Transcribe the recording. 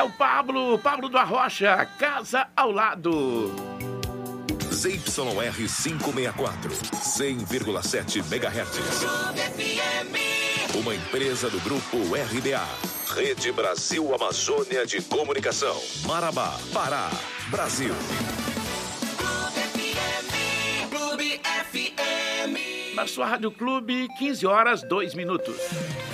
o Pablo do Arrocha, casa ao lado. ZYR 564, 100,7 MHz. Uma empresa do Grupo RBA. Rede Brasil Amazônia de Comunicação. Marabá, Pará, Brasil. Na sua Rádio Clube, 15 horas, 2 minutos.